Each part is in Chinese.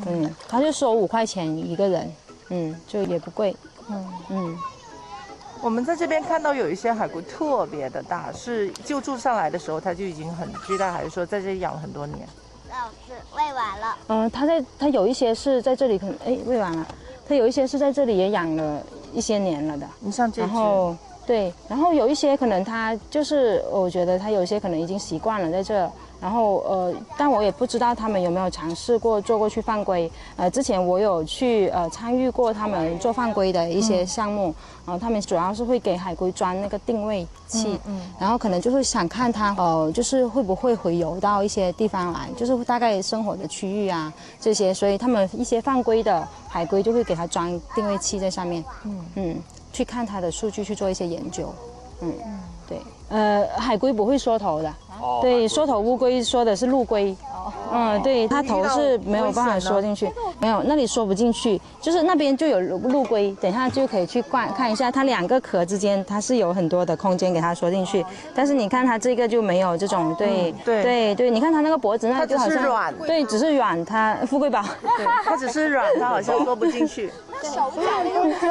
他就收5块钱一个人，就也不贵。 我们在这边看到有一些海龟特别的大，是救助上来的时候它就已经很巨大，还是说在这里养了很多年？ 是喂完了。 它有一些是在这里，可能喂完了，它有一些是在这里也养了一些年了的。 你像这只， 然后对，然后有一些可能它就是我觉得它有一些可能已经习惯了在这。然后但我也不知道他们有没有尝试过做过去放龟。之前我有去参与过他们做放龟的一些项目，他们主要是会给海龟装那个定位器，然后可能就是想看它就是会不会回游到一些地方来，就是大概生活的区域啊这些，所以他们一些放龟的海龟就会给它装定位器在上面，去看它的数据去做一些研究，对，海龟不会缩头的。对，缩头乌龟说的是陆龟，对，它头是没有办法缩进去，没有，那里缩不进去，就是那边就有陆龟，等一下就可以去看一下，它2个壳之间它是有很多的空间给它缩进去，但是你看它这个就没有这种，对，你看它那个脖子那就好像软， 对，只是软，它富贵宝， 它只是软，它好像缩不进去， 手脚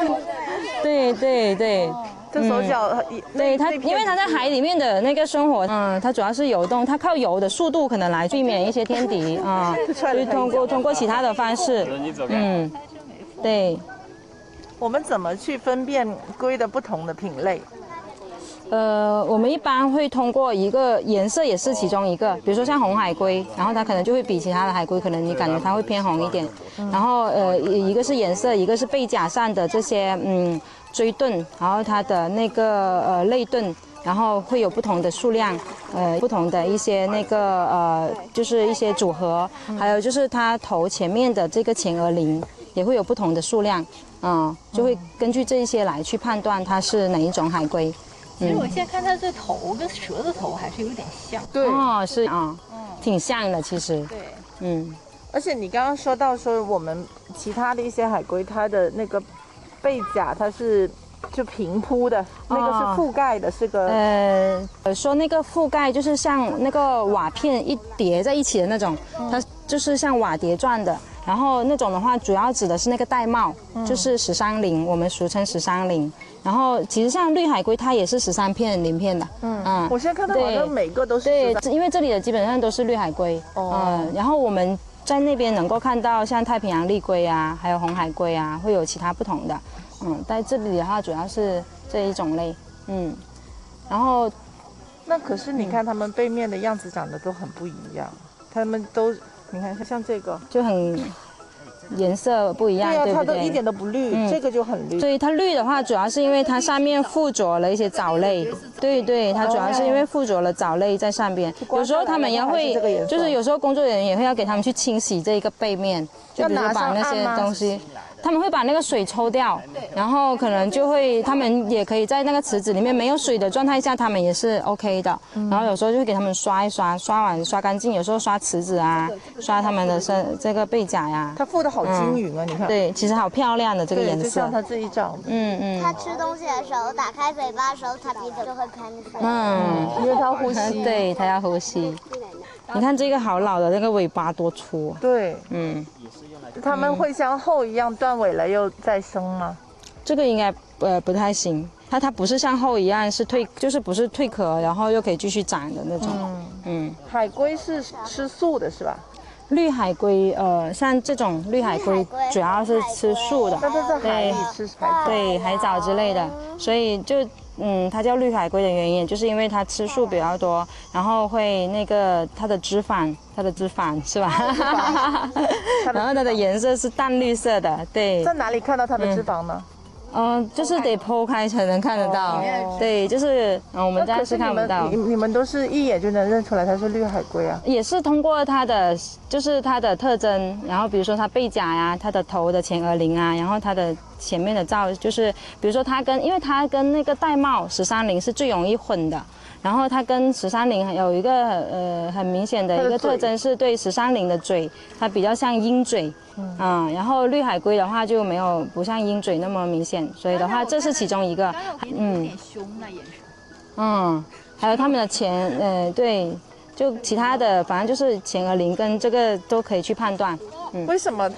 对。 这手脚， 对它，因为它在海里面的那个生活，它主要是游动，它靠游的速度可能来避免一些天敌啊，就通过其他的方式，对。 我们怎么去分辨龟的不同的品类？ 我们一般会通过一个颜色也是其中一个，比如说像红海龟，然后它可能就会比其他的海龟，可能你感觉它会偏红一点。然后一个是颜色，一个是背甲上的这些锥盾，然后它的那个肋盾，然后会有不同的数量，不同的一些那个就是一些组合，还有就是它头前面的这个前额鳞也会有不同的数量，就会根据这一些来去判断它是哪一种海龟。 其实我现在看它这头跟蛇的头还是有点像。 对， 是挺像的其实。 对， 而且你刚刚说到说我们其他的一些海龟，它的那个背甲它是就平铺的，那个是覆盖的，是个说那个覆盖就是像那个瓦片一叠在一起的那种，它就是像瓦碟状的。然后那种的话，主要指的是那个玳瑁，就是13鳞，我们俗称13鳞。然后其实像绿海龟，它也是13片鳞片的。 我现在看到好像每个都是对，因为这里的基本上都是绿海龟。然后我们在那边能够看到像太平洋丽龟啊，还有红海龟啊，会有其他不同的。在这里的话，主要是这一种类。然后那可是你看它们背面的样子长得都很不一样，它们都。你看，像这个就很颜色不一样，对不对？ 它都一点都不绿，这个就很绿。 对，它绿的话，主要是因为它上面附着了一些藻类。对，它主要是因为附着了藻类在上边。有时候他们也会，就是有时候工作人员也会要给他们去清洗这一个背面，就比如把那些东西。他们会把那个水抽掉，然后可能就会，他们也可以在那个池子里面没有水的状态下，他们也是 OK 的。然后有时候就会给他们刷一刷，刷完刷干净，有时候刷池子啊，刷他们的这个背甲呀。 它附的好均匀啊，你看。 对，其实好漂亮的这个颜色。 就像它这一张。 它吃东西的时候，打开嘴巴的时候，它鼻子就会喷水。 因为它要呼吸。 对，它要呼吸。你看这个好老的那个尾巴多粗。 对，他们会像后一样断尾了又再生吗？ 这个应该不太行，它不是像后一样是就是不是蜕壳，然后又可以继续长的那种。 海龟是吃素的是吧？ 绿海龟像这种绿海龟主要是吃素的， 那它在海里吃对海藻之类的，所以就它叫绿海龟的原因，就是因为它吃素比较多，然后会那个它的脂肪是吧？然后它的颜色是淡绿色的，对。 在哪里看到它的脂肪呢？ 就是得剖开才能看得到，对，就是我们家是看不到。 你们都是一眼就能认出来它是绿海龟啊？ 也是通过它的特征，然后比如说它背甲呀，它的头的前额鳞啊，然后它的前面的罩，就是比如说因为它跟那个玳瑁13鳞是最容易混的。然后它跟13鳞有一个很明显的一个特征是对13鳞的嘴，它比较像鹰嘴，然后绿海龟的话就不像鹰嘴那么明显，所以的话这是其中一个， 有点凶那眼神。 还有它们的对，就其他的反正就是前额鳞跟这个都可以去判断。 为什么